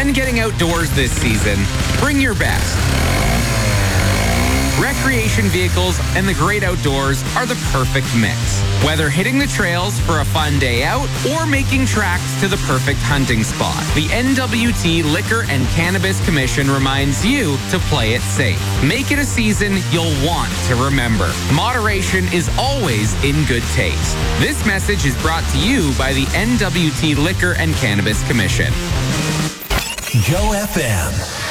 When getting outdoors this season, bring your best. Recreation vehicles and the great outdoors are the perfect mix. Whether hitting the trails for a fun day out or making tracks to the perfect hunting spot, the NWT Liquor and Cannabis Commission reminds you to play it safe. Make it a season you'll want to remember. Moderation is always in good taste. This message is brought to you by the NWT Liquor and Cannabis Commission. Joe FM.